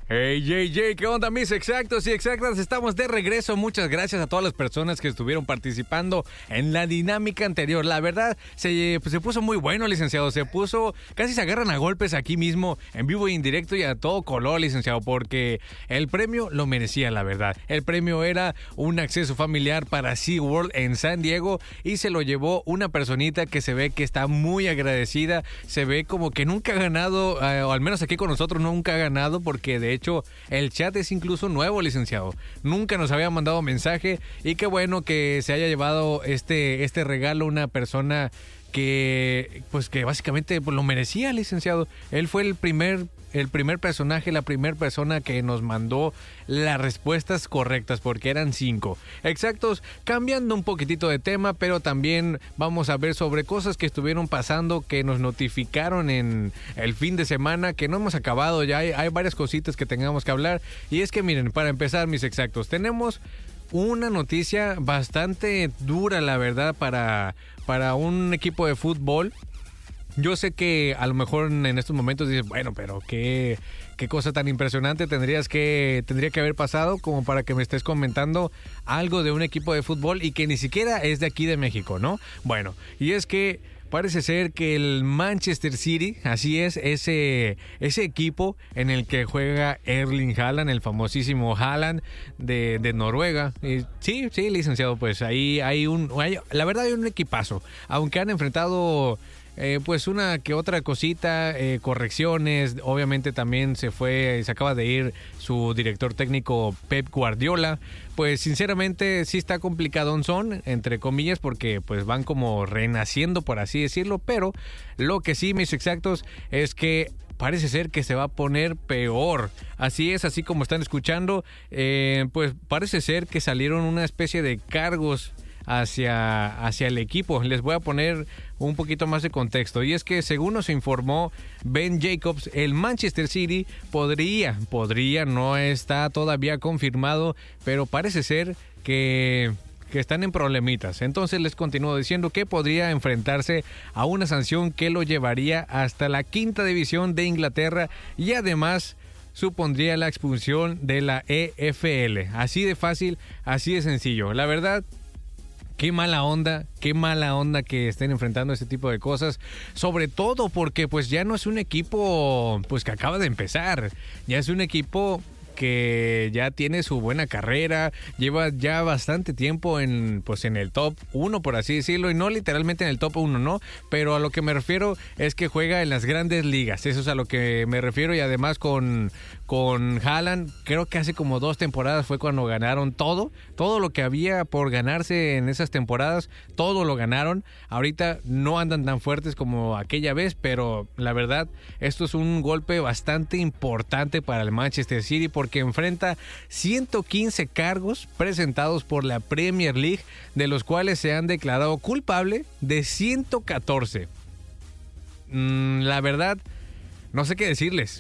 Hey, ¿qué onda, mis exactos y exactas? Estamos de regreso. Muchas gracias a todas las personas que estuvieron participando en la dinámica anterior. La verdad, se puso muy bueno, licenciado. Casi se agarran a golpes aquí mismo, en vivo y en directo y a todo color, licenciado, porque el premio lo merecía, la verdad. El premio era un acceso familiar para SeaWorld en San Diego y se lo llevó una personita que se ve que está muy agradecida. Se ve como que nunca ha ganado, o al menos aquí con nosotros nunca ha ganado, porque de hecho el chat es incluso nuevo, licenciado. Nunca nos había mandado mensaje y qué bueno que se haya llevado este regalo una persona que básicamente lo merecía, licenciado. Él fue el primer personaje, la primera persona que nos mandó las respuestas correctas, porque eran 5 exactos. Cambiando un poquitito de tema, pero también vamos a ver sobre cosas que estuvieron pasando, que nos notificaron en el fin de semana, que no hemos acabado ya. Hay varias cositas que tengamos que hablar. Y es que miren, para empezar, mis exactos, tenemos una noticia bastante dura, la verdad, para un equipo de fútbol. Yo sé que a lo mejor en estos momentos dices, bueno, pero qué cosa tan impresionante tendría que haber pasado como para que me estés comentando algo de un equipo de fútbol y que ni siquiera es de aquí de México, ¿no? Bueno, y es que parece ser que el Manchester City, así es, ese equipo en el que juega Erling Haaland, el famosísimo Haaland de Noruega. Sí, licenciado, pues ahí la verdad hay un equipazo, aunque han enfrentado una que otra cosita, correcciones. Obviamente también se acaba de ir su director técnico Pep Guardiola. Pues sinceramente sí está complicadonzón, entre comillas, porque pues van como renaciendo, por así decirlo. Pero lo que sí, mis exactos, es que parece ser que se va a poner peor. Así es, así como están escuchando, pues parece ser que salieron una especie de cargos hacia el equipo. Les voy a poner un poquito más de contexto, y es que según nos informó Ben Jacobs, el Manchester City podría, no está todavía confirmado, pero parece ser que están en problemitas. Entonces les continúo diciendo que podría enfrentarse a una sanción que lo llevaría hasta la 5ª división de Inglaterra y además supondría la expulsión de la EFL. Así de fácil, así de sencillo. La verdad, qué mala onda que estén enfrentando este tipo de cosas, sobre todo porque pues ya no es un equipo pues que acaba de empezar, ya es un equipo que ya tiene su buena carrera, lleva ya bastante tiempo en el top 1, por así decirlo, y no literalmente en el top 1, ¿no? Pero a lo que me refiero es que juega en las grandes ligas, eso es a lo que me refiero, y además con Haaland, creo que hace como 2 temporadas fue cuando ganaron todo lo que había por ganarse en esas temporadas, todo lo ganaron. Ahorita no andan tan fuertes como aquella vez, pero la verdad, esto es un golpe bastante importante para el Manchester City, porque enfrenta 115 cargos presentados por la Premier League, de los cuales se han declarado culpable de 114. La verdad, no sé qué decirles.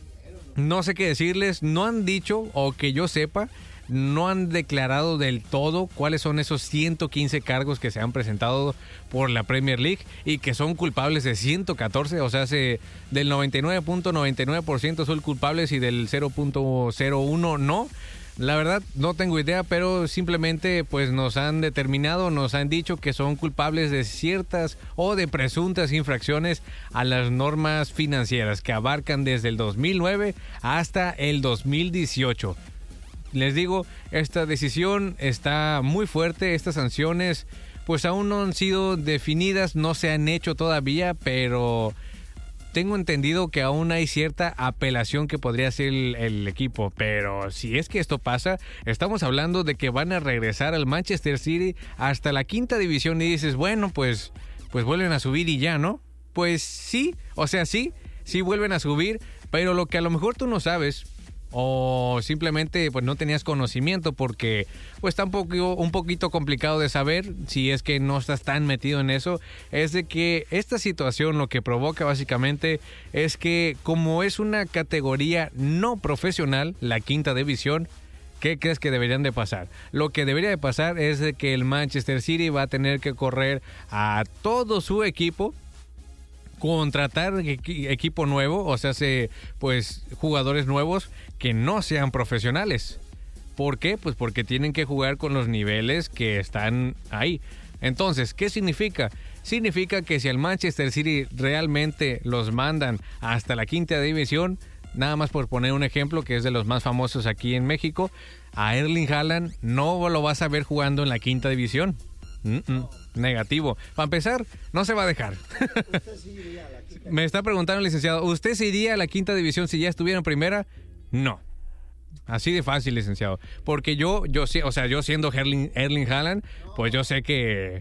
No han dicho, o que yo sepa, no han declarado del todo cuáles son esos 115 cargos que se han presentado por la Premier League y que son culpables de 114, o sea, del 99.99% son culpables y del 0.01 no. La verdad no tengo idea, pero simplemente pues nos han dicho que son culpables de ciertas o de presuntas infracciones a las normas financieras que abarcan desde el 2009 hasta el 2018. Les digo, esta decisión está muy fuerte, estas sanciones pues aún no han sido definidas, no se han hecho todavía, pero tengo entendido que aún hay cierta apelación que podría hacer el equipo. Pero si es que esto pasa, estamos hablando de que van a regresar al Manchester City hasta la 5ª división y dices, bueno, pues vuelven a subir y ya, ¿no? Pues sí, o sea, sí vuelven a subir, pero lo que a lo mejor tú no sabes, o simplemente pues no tenías conocimiento, porque pues está un poquito complicado de saber si es que no estás tan metido en eso, es de que esta situación lo que provoca básicamente es que como es una categoría no profesional, la 5ª división, ¿qué crees que deberían de pasar? Lo que debería de pasar es de que el Manchester City va a tener que correr a todo su equipo contratar equipo nuevo, o sea, pues jugadores nuevos que no sean profesionales. ¿Por qué? Pues porque tienen que jugar con los niveles que están ahí. Entonces, ¿qué significa? Significa que si al Manchester City realmente los mandan hasta la quinta división, nada más por poner un ejemplo que es de los más famosos aquí en México, a Erling Haaland no lo vas a ver jugando en la quinta división. Negativo. Para empezar, no se va a dejar. Me está preguntando el licenciado, ¿usted se iría a la quinta división si ya estuviera en primera? No. Así de fácil, licenciado. Porque yo siendo Erling Haaland, pues yo sé que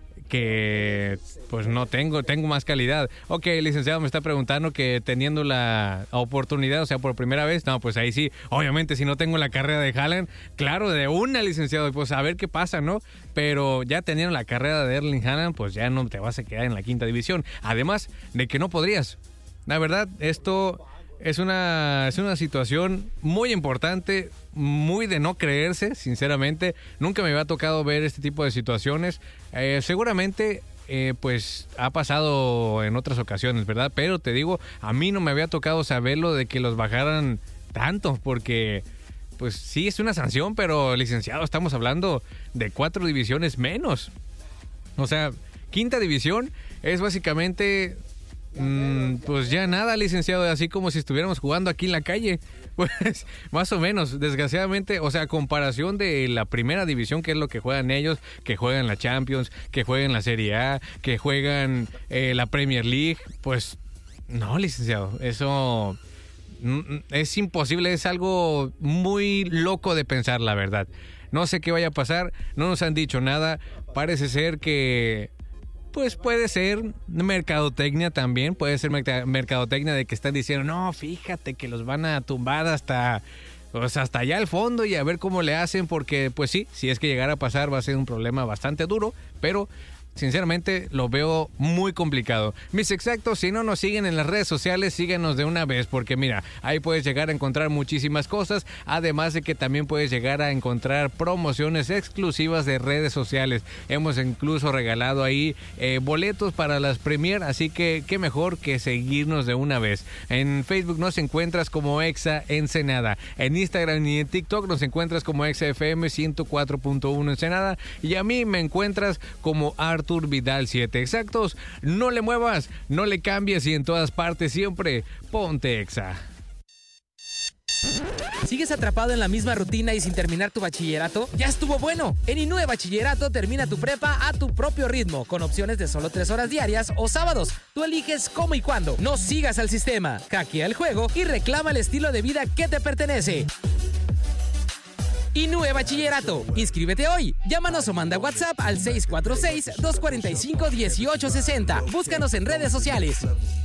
pues no tengo más calidad. Ok, licenciado, me está preguntando que teniendo la oportunidad, o sea, por primera vez, no, pues ahí sí, obviamente si no tengo la carrera de Haaland, claro, de una, licenciado, pues a ver qué pasa, ¿no? Pero ya teniendo la carrera de Erling Haaland, pues ya no te vas a quedar en la quinta división. Además de que no podrías. La verdad, esto es una situación muy importante, muy de no creerse, sinceramente. Nunca me había tocado ver este tipo de situaciones. Seguramente, pues ha pasado en otras ocasiones, ¿verdad? Pero te digo, a mí no me había tocado saberlo de que los bajaran tanto, porque pues sí es una sanción, pero licenciado, estamos hablando de 4 divisiones menos. O sea, quinta división es básicamente... pues ya nada, licenciado, así como si estuviéramos jugando aquí en la calle, pues más o menos, desgraciadamente, o sea, a comparación de la primera división, que es lo que juegan ellos, que juegan la Champions, que juegan la Serie A, que juegan la Premier League, pues no, licenciado, eso es imposible, es algo muy loco de pensar, la verdad. No sé qué vaya a pasar, no nos han dicho nada, parece ser que... Pues puede ser mercadotecnia también, puede ser mercadotecnia de que están diciendo, no, fíjate que los van a tumbar hasta allá al fondo y a ver cómo le hacen, porque pues sí, si es que llegara a pasar va a ser un problema bastante duro, pero sinceramente lo veo muy complicado. Mis exactos, si no nos siguen en las redes sociales, síguenos de una vez, porque mira, ahí puedes llegar a encontrar muchísimas cosas, además de que también puedes llegar a encontrar promociones exclusivas de redes sociales. Hemos incluso regalado ahí boletos para las premier, así que qué mejor que seguirnos de una vez. En Facebook nos encuentras como Exa Ensenada, en Instagram y en TikTok nos encuentras como ExaFM 104.1 Ensenada, y a mí me encuentras como Arthur Vidal 7 exactos. No le muevas, no le cambies y en todas partes siempre ponte Exa. ¿Sigues atrapado en la misma rutina y sin terminar tu bachillerato? ¡Ya estuvo bueno! En INUE Bachillerato termina tu prepa a tu propio ritmo, con opciones de solo 3 horas diarias o sábados. Tú eliges cómo y cuándo. No sigas al sistema, hackea el juego y reclama el estilo de vida que te pertenece. INUE Bachillerato. Inscríbete hoy. Llámanos o manda WhatsApp al 646-245-1860. Búscanos en redes sociales.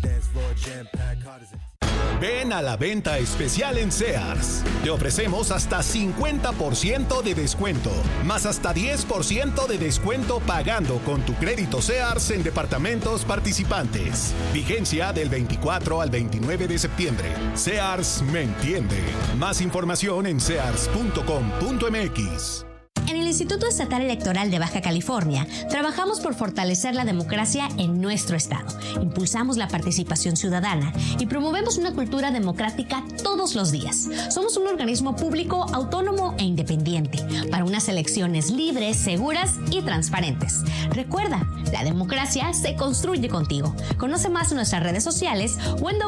Ven a la venta especial en Sears. Te ofrecemos hasta 50% de descuento, más hasta 10% de descuento pagando con tu crédito Sears en departamentos participantes. Vigencia del 24 al 29 de septiembre. Sears me entiende. Más información en sears.com.mx. En el Instituto Estatal Electoral de Baja California, trabajamos por fortalecer la democracia en nuestro estado. Impulsamos la participación ciudadana y promovemos una cultura democrática todos los días. Somos un organismo público, autónomo e independiente para unas elecciones libres, seguras y transparentes. Recuerda, la democracia se construye contigo. Conoce más en nuestras redes sociales o en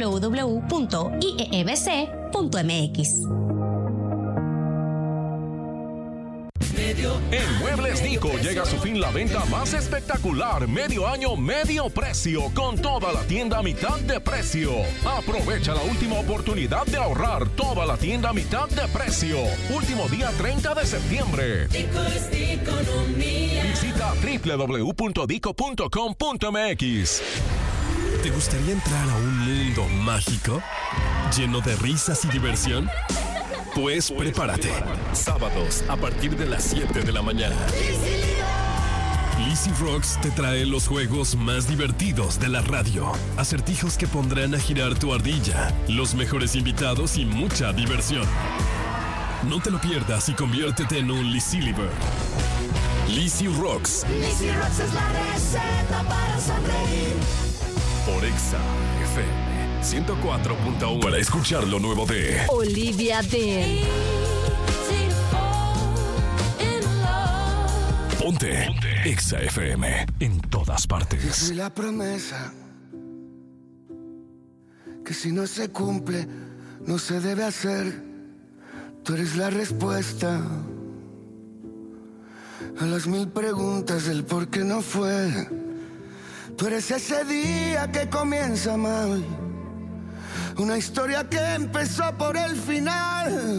www.iebc.mx. En Muebles Dico llega a su fin la venta más espectacular, medio año, medio precio, con toda la tienda a mitad de precio. Aprovecha la última oportunidad de ahorrar, toda la tienda a mitad de precio. Último día 30 de septiembre. Dico es economía. Visita www.dico.com.mx. ¿Te gustaría entrar a un mundo mágico? ¿Lleno de risas y diversión? Pues prepárate. Sábados a partir de las 7 de la mañana. Lizzy Rocks te trae los juegos más divertidos de la radio. Acertijos que pondrán a girar tu ardilla, los mejores invitados y mucha diversión. No te lo pierdas y conviértete en un Lizzy Liver. Lizzy Rocks. Lizzy Rocks es la receta para sonreír. por Exa FM 104.1 para escuchar lo nuevo de Olivia Dean. Ponte Exa FM en todas Yo partes. soy la promesa que si no se cumple no se debe hacer. Tú eres la respuesta a las 1000 preguntas del por qué no fue. Tú eres ese día que comienza mal, una historia que empezó por el final.